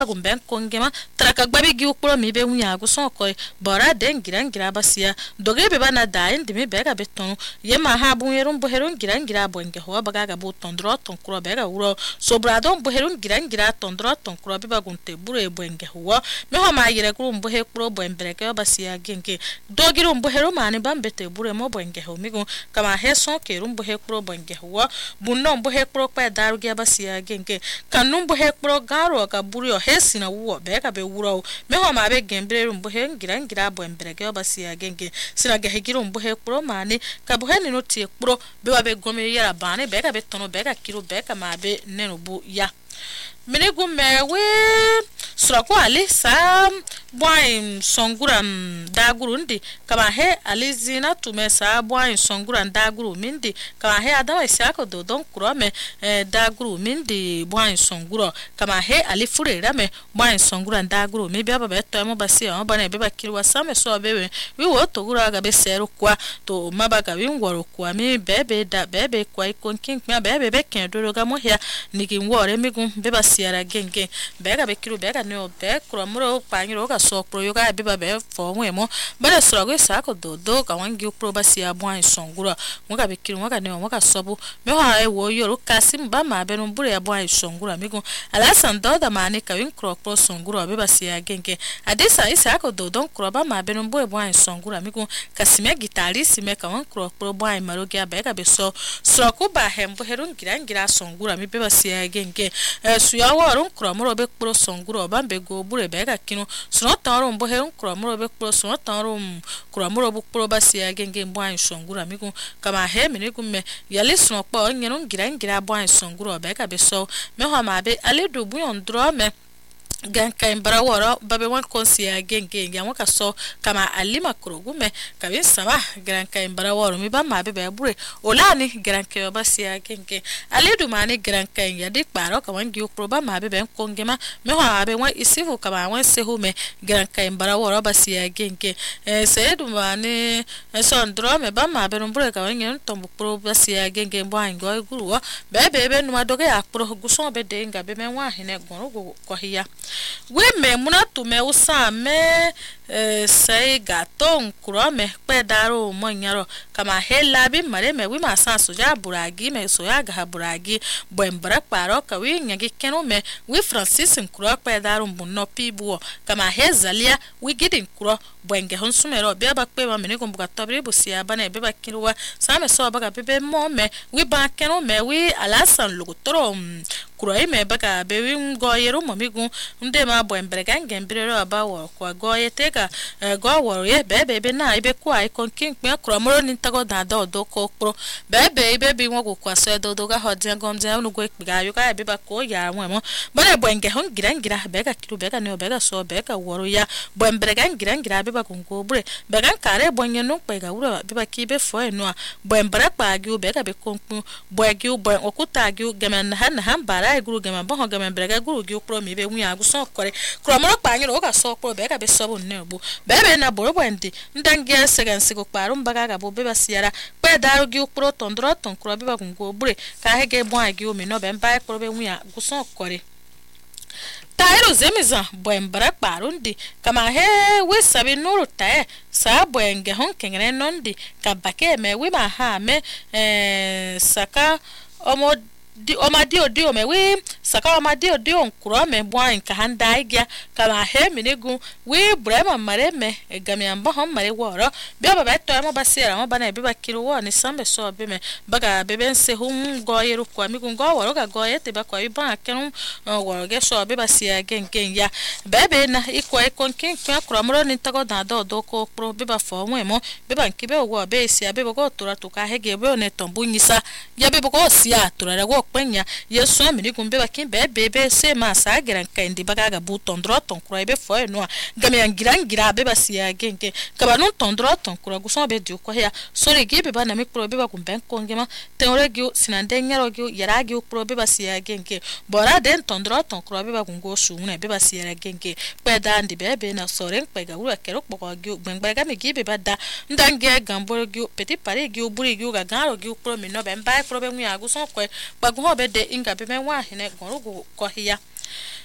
gumben kongema traka gbabi gi ukpro mi be wunya gu son ko bora den girangira basia doge be bana dain dimi be ga beton ye ma ha bu yerum bu herun girangira bonge ho baga ga bu tondro ton kro be ga wuro sobradon bu herun girangira tondro ton kro be bagunte bure bonge ho me ho ma yire kru bu he kro bo embere ke basia genke dogirum bu herum ani bambete bure mo bonge ho migun kama he son ke rum bu he kro bonge ho bunnon bu he kro pa daru ge basia genke kanum bu he kro garo ka buru hesina wo be ka be wuro me ho ma be gembre rumbo he ngira bo embere ke obasia genge sina ge hegiro rumbo he pro mane ka bo he ni no tie pro be wa be gome yara bane be ka be tono be ka kiro be ka ma be neno bu ya menegu mewe surako ali sam boy songuram dagurundi kama he ali zina tume sa boy songuram daguru mindi kama he adawa isako do don kurome daguru mindi boy songuro kama he ali furera me boy songuram daguru mi baba beto mo basi o bana beba kirwa same so bebe wi wo to gura ga be seru kwa to mabaga wi ngoro kwa mi bebe da bebe kwa ikonkin kwa bebe be ken do ga mo hia niki ngore mi gun beba siara genge bega be kiru bega no be kromro panyiro ga so pro yoga beba be fo nwemo bale srogo isako do ka wangi pro basia bwan songura mo ga be kiru mo ga ne mo ga sobu me ha e wo yoro kasim ba ma be no bure ya bwan songura mi gun ala san do da mani ka win kro pro songura beba sia genge adisa isako do don kro ba ma be no bure bwan songura mi gun kasime gitarisi me ka wan kro pro bwan marogi bega be so sroku ba hembo herun girangira songura mi beba sia genge suya warun kromro be pro songuro bambe go bure be ga kinu suno taro mbo he kromro be pro suno taro kromro bu pro basia genge mbo an songuro amigu kama he minigu me yale suno pa nyenu ngira bo an songuro be ga be so me ho ma be ale do bu on dro me ganka imbara woro babe wan konsia genge ya waka so kama alima krogume kabin sama ganka imbara woro mi ba ma be bure olani ganka basia genge aledu mani ganka ya dik baro kama ngi ukroba ma be ben kongema me ho be wan isifu kama wan sehu me ganka imbara woro basia genge sedu mani so ndro me ba ma be no bure kama ngi tombu pro basia genge mbo ango guruwa be no madoge akro guso be de nga be men wa hene goro ko hiya we me muna tume usame sai gaton kurome pedaro monyaro kama hela bi mare me wi masa soja buragi me soya ga buragi boembra paro ka wi nyagi kenu me wi francis nkuro pedaro bunno pibuo kama hezalia wi gidin kuro boenge honsumero be ba pe ma me ko buka tabri busia bana be ba kirwa same so ba ga be mo me wi ba kenu me wi alasan lugutoro kuro me ba ga be wi ngoyero momigu nde ma boembra gangembere aba wo kwa goyeteka go woro ye bebe na ibe kwa ikonkin pe kromoro ni tago da do ko pro bebe bi won ko kwa so do ga hodje gomje unu go ikpiga yo ka be ba ko ya won mo bale boenge hon girangira be ga kiru be ga ne be ga so be ga woro ya boembra girangira be ba kungo bure be ga kare bonye no pe ga wuro be ba ki be fo enu a boembra pa gi be ga be konku boegi bo okuta gi gemen han bara iguru gemen bo gemen brega guru gi pro mi be wu ya gu so kore kromoro pa nyi ro ga so pro be ga be so bo ne bu bebe na borobwendi ndangia segansigo kparu mbaga ga bo beba siara pe daru gi ukpro tondro ton kro beba kungo bure ka hege bon agi o mi no be mba kro be wuya guson kore tairo zemiza boembara kparundi kama he we sabi nuru tae sa boenge hon kengre nondi kabake me we ma ha me saka omadio me we saka omadio nkuro me bwan ka handa igya kama he minigu we brema mare me gami amba hom mare woro be ba to mo basira mo bana be bakiru wo ni sambe so be me baga be ben se hum goyeru kwa mi gun go woro ga goyete ba kwa iba kenu woro ge so be basia gengen ya bebe na ikwa ikonkin kwa kromro ni tago da do ko pro be ba fo mo be ban kibe wo be sia be go tura to ka hege be ne tombu nyisa ya be go sia tura go penya yesu amini kumbe bakin bebe se masa giran kandi bagaga butondro ton kro be fo no gami angirangira be basia genge kabanu tondro ton kro guso be dio ko ya sori gibe bana mi kro be ba kumbe kongema teoregi sinande nyarogio yaragi kro be basia genge bora den tondro ton kro be ba kungo sune be basia genge pedandi bebe na soren pega ura kero poko gio gbengbega mi gibe bada ndange gamboro gio petit pare gio buri gio ga garo gio kro mi no be mba kro be mu ya guso ko ho be de inga be me wa hine goru ko hiya